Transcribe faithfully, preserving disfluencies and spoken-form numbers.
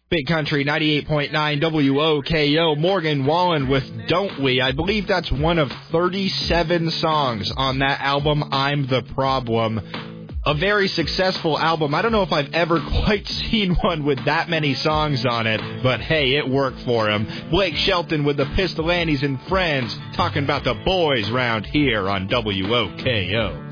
Big Country ninety-eight point nine W O K O, Morgan Wallen with Don't We. I believe that's one of thirty-seven songs on that album, I'm the Problem. A very successful album. I don't know if I've ever quite seen one with that many songs on it, but hey, it worked for him. Blake Shelton with the Pistolantes and Friends, talking about the boys round here on W O K O.